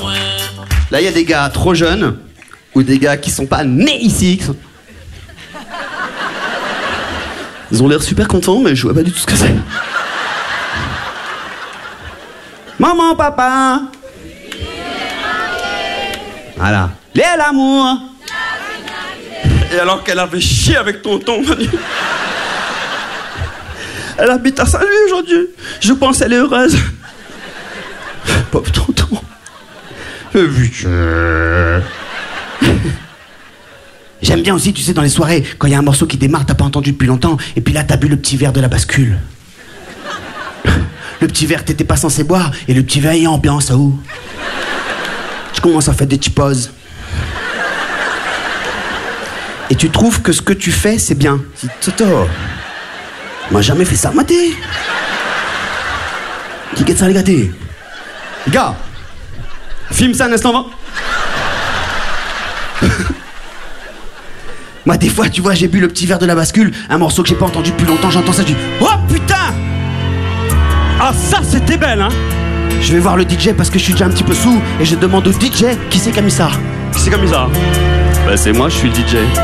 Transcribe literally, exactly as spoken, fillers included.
Là, il y a des gars trop jeunes ou des gars qui sont pas nés ici. Ils ont l'air super contents, mais je vois pas du tout ce que c'est. Maman, papa. Voilà. Les l'amour. Et alors qu'elle avait chié avec tonton. Elle habite à Saint-Louis aujourd'hui. Je pense qu'elle est heureuse. Pauvre tonton. J'aime bien aussi, tu sais, dans les soirées, quand il y a un morceau qui démarre, t'as pas entendu depuis longtemps, et puis là, t'as bu le petit verre de la bascule. Le petit verre, t'étais pas censé boire, et le petit verre est ambiance, où tu commences à faire des petites pauses. Et tu trouves que ce que tu fais, c'est bien. Si, Toto, on m'a jamais fait ça, maté. Qui guette ça, les gâtés. Les gars, filme ça un instant, va. Moi, des fois, tu vois, j'ai bu le petit verre de la bascule, un morceau que j'ai pas entendu depuis longtemps, j'entends ça, je dis oh putain! Ah, ça, c'était belle, hein? Je vais voir le D J parce que je suis déjà un petit peu sous et je demande au D J qui c'est qui a mis ça. Qui c'est comme ça? Bah, c'est moi, je suis le D J.